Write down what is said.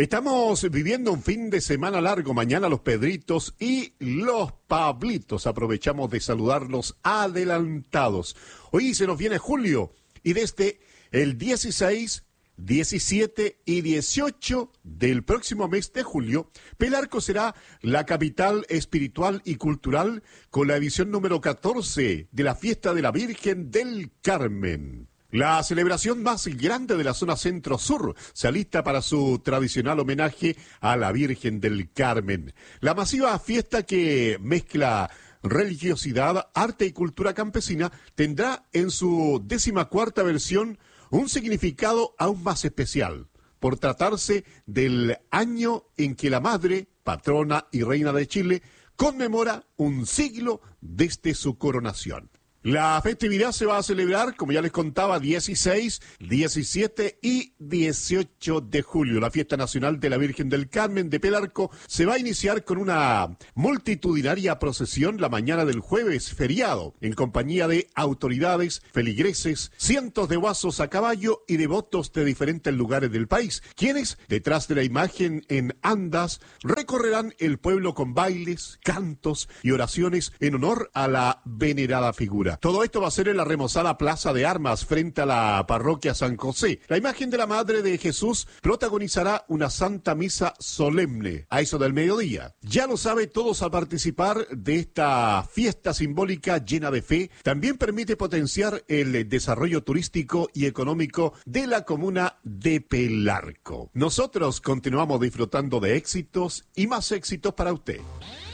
Estamos viviendo un fin de semana largo. Mañana los Pedritos y los Pablitos. Aprovechamos de saludarlos adelantados. Hoy se nos viene julio y desde el 16, 17 y 18 del próximo mes de julio, Pelarco será la capital espiritual y cultural con la edición número 14 de la Fiesta de la Virgen del Carmen. La celebración más grande de la zona centro-sur se alista para su tradicional homenaje a la Virgen del Carmen. La masiva fiesta que mezcla religiosidad, arte y cultura campesina tendrá en su 14ª versión un significado aún más especial, por tratarse del año en que la Madre, patrona y reina de Chile, conmemora un siglo desde su coronación. La festividad se va a celebrar, como ya les contaba, 16, 17 y 18 de julio. La Fiesta Nacional de la Virgen del Carmen de Pelarco se va a iniciar con una multitudinaria procesión la mañana del jueves feriado, en compañía de autoridades, feligreses, cientos de guasos a caballo y devotos de diferentes lugares del país, quienes, detrás de la imagen en andas, recorrerán el pueblo con bailes, cantos y oraciones en honor a la venerada figura. Todo esto va a ser en la remozada Plaza de Armas frente a la parroquia San José. La imagen de la Madre de Jesús protagonizará una santa misa solemne a eso del mediodía. Ya lo sabe, todos al participar de esta fiesta simbólica llena de fe, también permite potenciar el desarrollo turístico y económico de la comuna de Pelarco. Nosotros continuamos disfrutando de éxitos y más éxitos para usted.